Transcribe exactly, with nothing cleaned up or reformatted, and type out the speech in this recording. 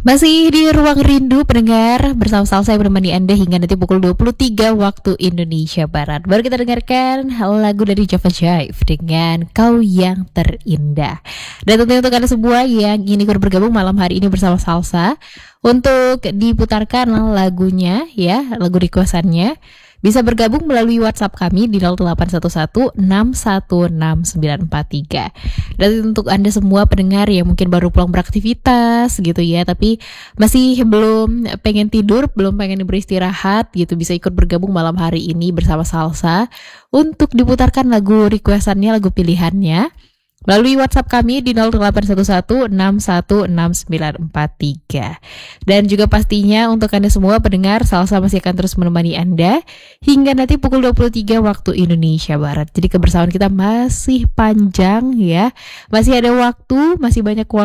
Masih di Ruang Rindu pendengar, bersama saya menemani Anda hingga nanti pukul dua puluh tiga waktu Indonesia Barat. Baru kita dengarkan lagu dari Java Jive dengan Kau Yang Terindah. Dan tentunya untuk Anda semua yang ingin ikut bergabung malam hari ini bersama Salsa, untuk diputarkan lagunya ya, lagu requestannya, bisa bergabung melalui WhatsApp kami di nol delapan satu satu enam satu enam sembilan empat tiga. Dan untuk Anda semua pendengar yang mungkin baru pulang beraktivitas gitu ya, tapi masih belum pengen tidur, belum pengen beristirahat gitu, bisa ikut bergabung malam hari ini bersama Salsa untuk diputarkan lagu requestannya, lagu pilihannya melalui WhatsApp kami di nol delapan satu satu enam satu enam sembilan empat tiga. Dan juga pastinya untuk Anda semua pendengar, Salsa masih akan terus menemani Anda hingga nanti pukul dua puluh tiga waktu Indonesia Barat. Jadi kebersamaan kita masih panjang ya. Masih ada waktu, masih banyak waktu